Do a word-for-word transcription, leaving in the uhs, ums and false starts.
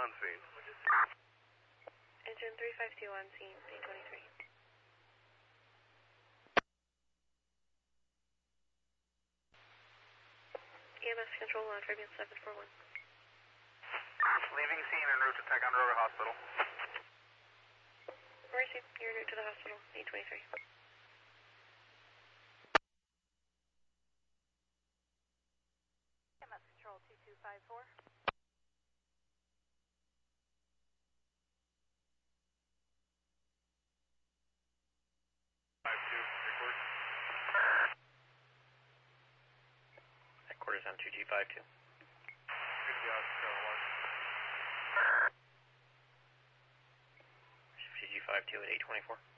on scene. Engine three five two on scene, eight twenty-three. E M S control on Fabian seven four one. Leaving scene en route to Ticonderoga Hospital. Mercy, you're en route to the hospital, eight twenty-three. E M S control two two five four. five two, record. Headquarters on two G five two. Good job, Charlie one. two G five two at eight twenty-four.